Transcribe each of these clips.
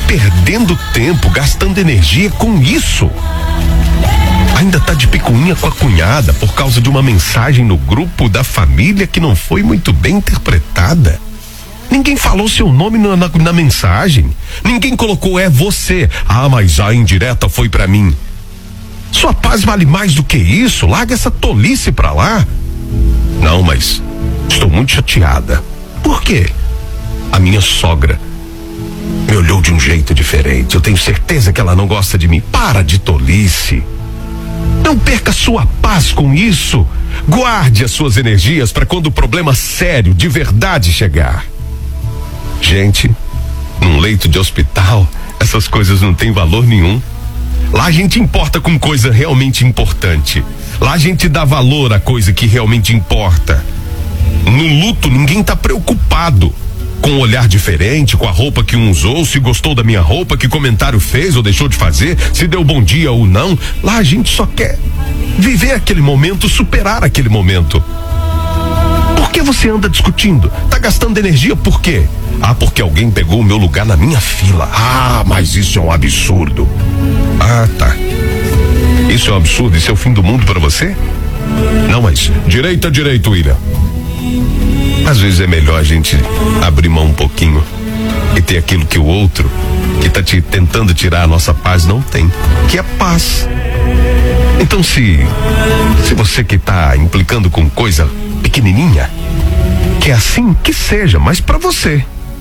perdendo tempo, gastando energia com isso. Ainda tá de picuinha com a cunhada por causa de uma mensagem no grupo da família que não foi muito bem interpretada. Ninguém falou seu nome na mensagem. Ninguém colocou é você. Ah, mas a indireta foi pra mim. Sua paz vale mais do que isso. Larga essa tolice pra lá. Não, mas estou muito chateada. Por quê? A minha sogra me olhou de um jeito diferente. Eu tenho certeza que ela não gosta de mim. Para de tolice. Não perca sua paz com isso. Guarde as suas energias para quando o problema sério, de verdade, chegar. Gente, num leito de hospital, essas coisas não têm valor nenhum. Lá a gente importa com coisa realmente importante. Lá a gente dá valor à coisa que realmente importa. No luto, ninguém tá preocupado com um olhar diferente, com a roupa que um usou, se gostou da minha roupa, que comentário fez ou deixou de fazer, se deu bom dia ou não. Lá a gente só quer viver aquele momento, superar aquele momento. Por que você anda discutindo? Tá gastando energia por quê? Ah, porque alguém pegou o meu lugar na minha fila. Ah, mas isso é um absurdo. Ah, tá. Isso é um absurdo? Isso é o fim do mundo pra você? Não, mas direito, William. Às vezes é melhor a gente abrir mão um pouquinho e ter aquilo que o outro que tá tentando tirar a nossa paz não tem, que é paz. Então se você que tá implicando com coisa pequenininha, que é assim que seja, mas pra você,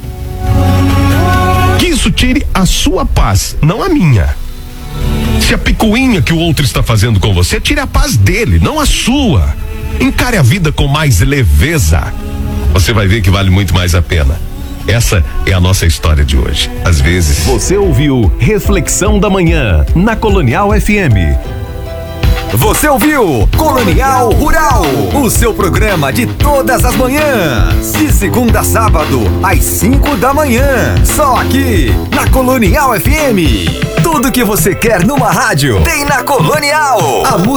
que isso tire a sua paz, não a minha. Se a picuinha que o outro está fazendo com você, tire a paz dele, não a sua. Encare a vida com mais leveza. Você vai ver que vale muito mais a pena. Essa é a nossa história de hoje. Às vezes. Você ouviu Reflexão da Manhã na Colonial FM. Você ouviu Colonial Rural, o seu programa de todas as manhãs, de segunda a sábado, às 5 da manhã, só aqui na Colonial FM. Tudo que você quer numa rádio tem na Colonial.